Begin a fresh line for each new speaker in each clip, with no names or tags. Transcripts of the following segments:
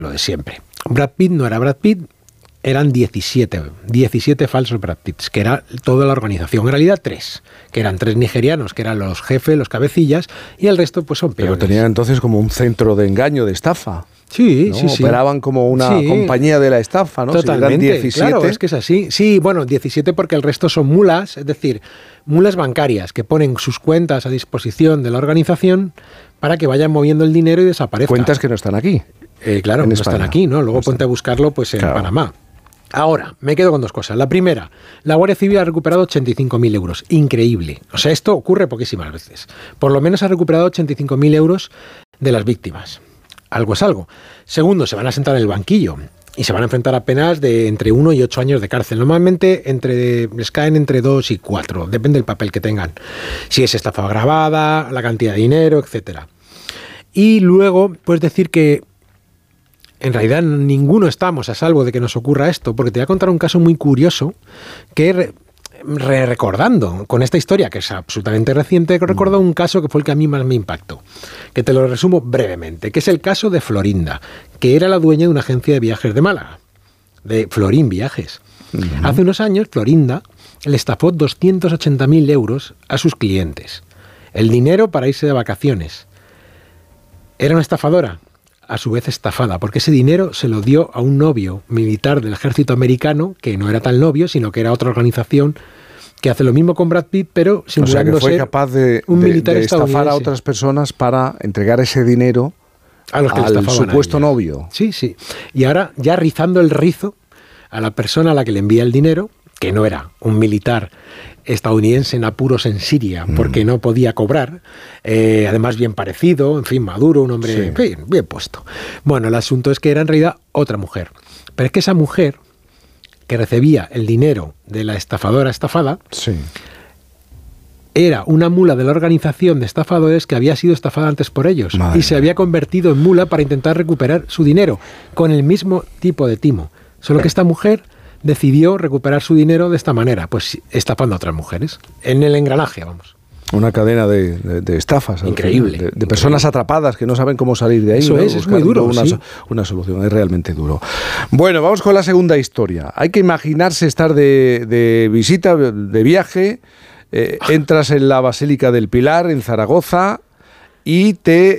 lo de siempre. Brad Pitt no era Brad Pitt, eran 17 falsos Brad Pitts, que era toda la organización. En realidad 3, que eran 3 nigerianos, que eran los jefes, los cabecillas, y el resto pues son peones.
Pero tenían entonces como un centro de engaño, de estafa.
Sí,
¿no?
sí.
Operaban como una compañía de la estafa, ¿no?
Totalmente,
si eran 17.
claro, es que es así. Sí, bueno, 17 porque el resto son mulas, es decir, mulas bancarias que ponen sus cuentas a disposición de la organización para que vayan moviendo el dinero y desaparezcan.
Cuentas que no están aquí.
Claro, no están aquí, ¿no? Luego
no
ponte a buscarlo pues en
claro.
Panamá. Ahora, me quedo con 2 cosas. La primera, la Guardia Civil ha recuperado 85.000 euros. Increíble. O sea, esto ocurre poquísimas veces. Por lo menos ha recuperado 85.000 euros de las víctimas. Algo es algo. Segundo, se van a sentar en el banquillo y se van a enfrentar a penas de entre 1 y 8 años de cárcel. Normalmente les caen entre 2 y 4, depende del papel que tengan. Si es estafa agravada, la cantidad de dinero, etcétera. Y luego, puedes decir que en realidad ninguno estamos a salvo de que nos ocurra esto, porque te voy a contar un caso muy curioso que recordando con esta historia, que es absolutamente reciente, he recordado un caso que fue el que a mí más me impactó, que te lo resumo brevemente, que es el caso de Florinda, que era la dueña de una agencia de viajes de Málaga, de Florín Viajes. Uh-huh. Hace unos años, Florinda le estafó 280.000 euros a sus clientes. El dinero para irse de vacaciones. Era una estafadora, a su vez estafada, porque ese dinero se lo dio a un novio militar del ejército americano, que no era tal novio, sino que era otra organización que hace lo mismo con Brad Pitt, pero simulando
ser
capaz
de estafar a otras personas para entregar ese dinero
a los que
al supuesto novio.
Sí, sí. Y ahora, ya rizando el rizo a la persona a la que le envía el dinero, que no era un militar estadounidense en apuros en Siria, porque no podía cobrar, además bien parecido, en fin, maduro, un hombre bien puesto. Bueno, el asunto es que era en realidad otra mujer. Pero es que esa mujer, que recibía el dinero de la estafadora estafada, era una mula de la organización de estafadores que había sido estafada antes por ellos. Madre. Y se había convertido en mula para intentar recuperar su dinero, con el mismo tipo de timo. Solo que esta mujer decidió recuperar su dinero de esta manera, pues estafando a otras mujeres, en el engranaje, vamos.
Una cadena de estafas.
Increíble.
De personas atrapadas que no saben cómo salir de ahí.
Eso es muy duro.
Una solución, es realmente duro. Bueno, vamos con la segunda historia. Hay que imaginarse estar de visita, de viaje, entras en la Basílica del Pilar, en Zaragoza, y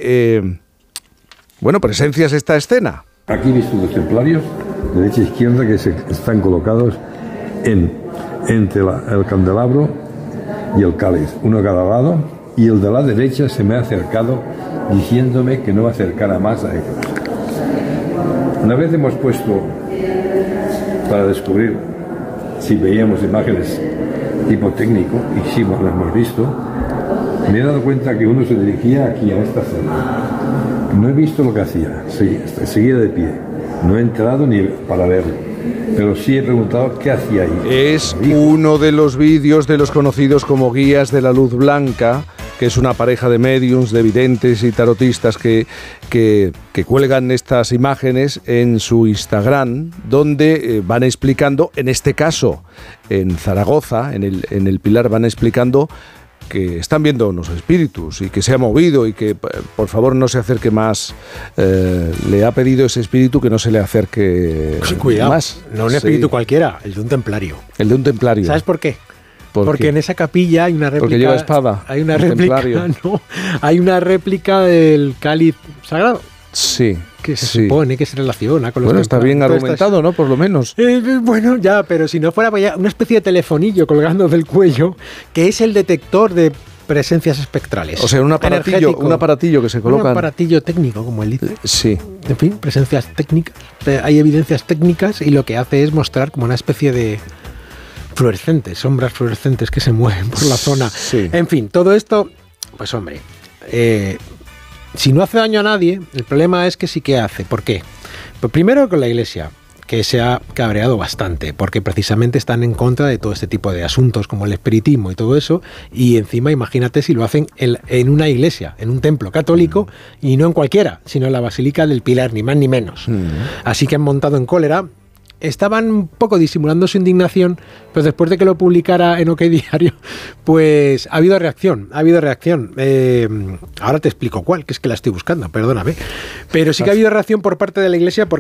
presencias esta escena.
Aquí he visto 2 templarios, derecha e izquierda, que están colocados entre el candelabro y el cáliz, uno a cada lado, y el de la derecha se me ha acercado diciéndome que no me acercara más a ellos. Una vez hemos puesto para descubrir si veíamos imágenes tipo técnico, y sí lo hemos visto, me he dado cuenta que uno se dirigía aquí a esta zona. No he visto lo que hacía, seguía de pie, no he entrado ni para verlo, pero sí he preguntado qué hacía ahí.
Es uno de los vídeos de los conocidos como guías de la luz blanca, que es una pareja de médiums, de videntes y tarotistas que cuelgan estas imágenes en su Instagram, donde van explicando, en este caso en Zaragoza, en el Pilar, van explicando que están viendo unos espíritus y que se ha movido y que por favor no se acerque más. Le ha pedido ese espíritu que no se le acerque
Cuidado,
más.
No un espíritu cualquiera, el de un templario.
El de un templario.
¿Sabes por qué?
Porque
en esa capilla hay una réplica.
Porque lleva espada.
Hay una réplica. No, hay una réplica del cáliz sagrado.
Sí.
Que se supone que se relaciona con los
está bien argumentado, ¿no? Por lo menos.
Bueno, ya, pero si no fuera una especie de telefonillo colgando del cuello, que es el detector de presencias espectrales.
O sea, un aparatillo que se coloca.
Un aparatillo técnico, como él dice.
Sí.
En fin, presencias técnicas. Hay evidencias técnicas y lo que hace es mostrar como una especie de fluorescentes, sombras fluorescentes que se mueven por la zona.
Sí.
En fin, todo esto, pues hombre, si no hace daño a nadie, el problema es que sí que hace. ¿Por qué? Pues primero con la Iglesia, que se ha cabreado bastante, porque precisamente están en contra de todo este tipo de asuntos como el espiritismo y todo eso, y encima imagínate si lo hacen en una iglesia, en un templo católico, y no en cualquiera, sino en la Basílica del Pilar, ni más ni menos. Así que han montado en cólera. Estaban un poco disimulando su indignación, pero después de que lo publicara en OK Diario, pues ha habido reacción. Ahora te explico cuál, que es que la estoy buscando, perdóname. Pero sí que ha habido reacción por parte de la Iglesia porque